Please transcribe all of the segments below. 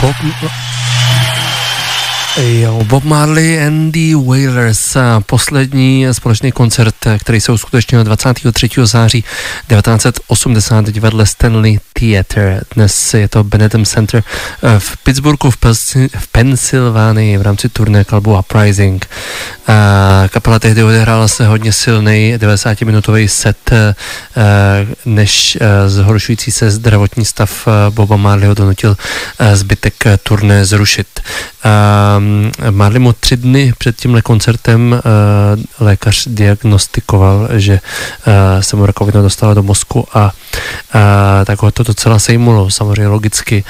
Bob Marley and the Wailers, poslední společný koncert, který se uskutečnil 23. září 1980 v divadle Stanley Theatre. Dnes je to Benetton Center v Pittsburghu v Pensylvánii v rámci turné klubu Uprising. Kapela tehdy odehrála se hodně silný 90-minutový set, než zhoršující se zdravotní stav Boba Marleyho donutil zbytek turné zrušit. Marley mu 3 dny před tímhle koncertem lékař diagnostikoval, že se mu rakovina dostala do mozku a tak ho to docela sejmulo, samozřejmě logicky,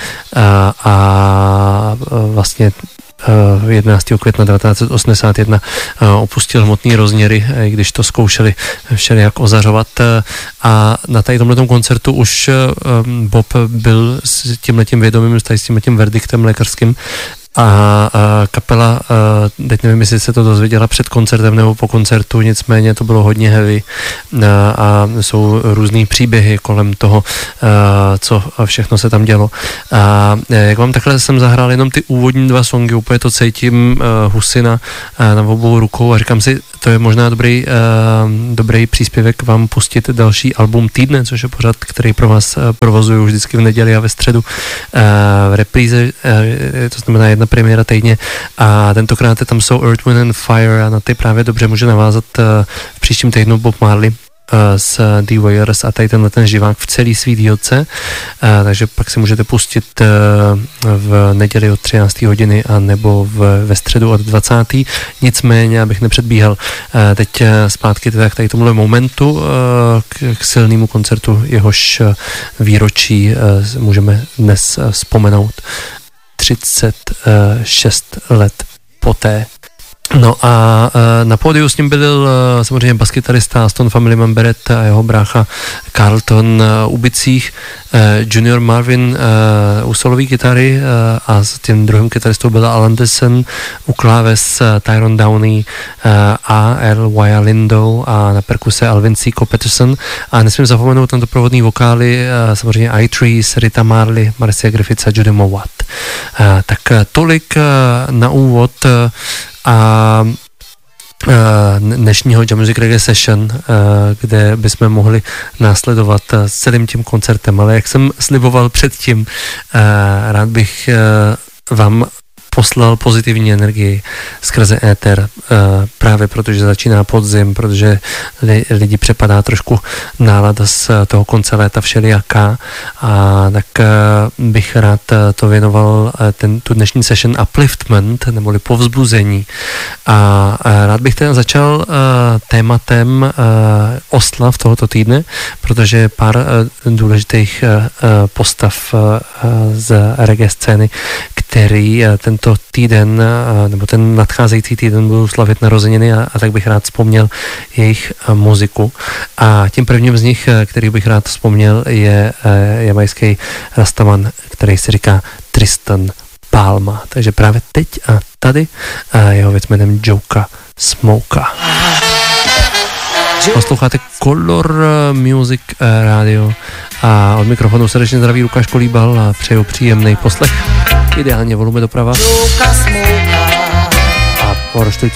a vlastně 11. května 1981 opustil hmotný rozměry, když to zkoušeli všelijak ozařovat, a na tady tomhletom koncertu už Bob byl s tímhletím vědomím, s tímhletím verdiktem lékařským, a kapela, teď nevím, jestli se to dozvěděla před koncertem nebo po koncertu, nicméně to bylo hodně heavy a jsou různý příběhy kolem toho, co všechno se tam dělo. A jak vám takhle jsem zahrál jenom ty úvodní 2 songy, úplně to cítím husina na obou rukou a říkám si, to je možná dobrý příspěvek vám pustit další album týdne, což je pořad, který pro vás provozuju vždycky v neděli a ve středu v repríze, to znamená jedna premiéra týdně, a tentokrát tam jsou Earth, Wind and Fire a na ty právě dobře může navázat v příštím týdnu Bob Marley s The Wailers a tady ten živák v celý svý dílce, takže pak si můžete pustit v neděli od 13. hodiny a nebo ve středu od 20. Nicméně, abych nepředbíhal, teď zpátky teda k tady tomuhle momentu, k silnému koncertu, jehož výročí můžeme dnes vzpomenout 36 let poté. No a na pódiu s ním byl samozřejmě baskytarista Aston Family Man Barrett a jeho brácha Carlton u bicích, Junior Marvin u solové kytary a s tím druhým kytaristou byla Alan Dessen, u kláves Tyrone Downey a Earl Wyalindo a na perkuse Alvin C. Patterson, a nesmím zapomenout na doprovodný vokály samozřejmě I-Trees, Rita Marley, Marcia Griffiths a Judy Mowat. Tak tolik na úvod a dnešního Jam Music Reggae Session, kde bychom mohli následovat s celým tím koncertem, ale jak jsem sliboval předtím, rád bych vám poslal pozitivní energii skrze éter, právě protože začíná podzim, protože lidi přepadá trošku nálada z toho konce léta všelijaká, a tak bych rád to věnoval tu dnešní session upliftment, neboli povzbuzení, a rád bych teda začal tématem oslav tohoto týdne, protože pár důležitých postav z reggae scény, který tento týden, nebo ten nadcházející týden budou slavit narozeniny, a tak bych rád vzpomněl jejich muziku. A tím prvním z nich, který bych rád vzpomněl, je jamajský rastaman, který se říká Tristan Palma. Takže právě teď a tady jeho věc jménem Joka Smoka. Posloucháte Color Music Radio a od mikrofonu srdečně zdraví Lukáš Kolíbal a přeju příjemný poslech. Ideálně volume doprava. A